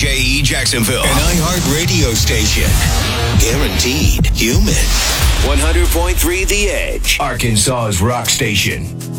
WJE Jacksonville, an iHeart radio station. Guaranteed human. 100.3 The Edge, Arkansas's rock station.